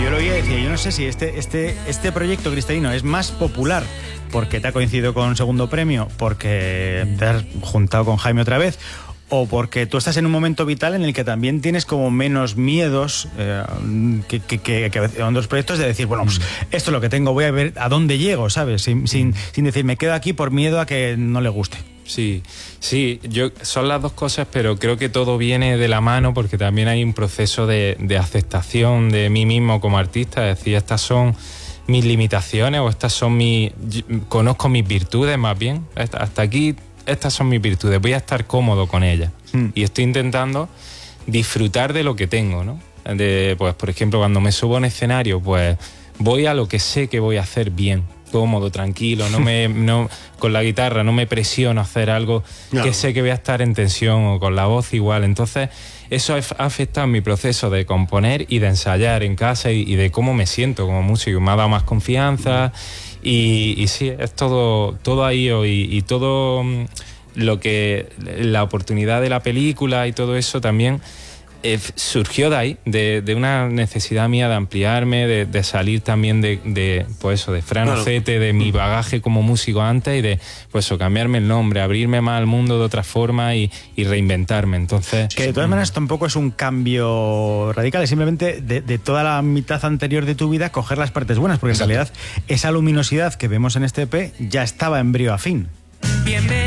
yo lo oía y decía, yo no sé si este proyecto cristalino es más popular porque te ha coincidido con segundo premio, porque te has juntado con Jaime otra vez, o porque tú estás en un momento vital en el que también tienes como menos miedos que a veces en los proyectos de decir, bueno, pues esto es lo que tengo, voy a ver a dónde llego, ¿sabes? Sin decir, me quedo aquí por miedo a que no le guste. Sí, son las dos cosas, pero creo que todo viene de la mano porque también hay un proceso de aceptación de mí mismo como artista, es decir, estas son mis limitaciones o estas son conozco mis virtudes más bien, hasta aquí estas son mis virtudes, voy a estar cómodo con ellas y estoy intentando disfrutar de lo que tengo, ¿no? Pues por ejemplo, cuando me subo a un escenario, pues voy a lo que sé que voy a hacer bien, cómodo, tranquilo, con la guitarra no me presiono a hacer algo que sé que voy a estar en tensión, o con la voz igual. Entonces eso ha afectado mi proceso de componer y de ensayar en casa y de cómo me siento como músico. Me ha dado más confianza y sí, es todo ahí hoy, y todo lo que la oportunidad de la película y todo eso también surgió de ahí, de una necesidad mía de ampliarme, de salir también pues eso, de Fran Ocete, de mi bagaje como músico antes, y de pues eso, cambiarme el nombre, abrirme más al mundo de otra forma y reinventarme. Entonces, que de todas maneras tampoco es un cambio radical, es simplemente de toda la mitad anterior de tu vida coger las partes buenas, porque en realidad esa luminosidad que vemos en este EP ya estaba en brío a fin.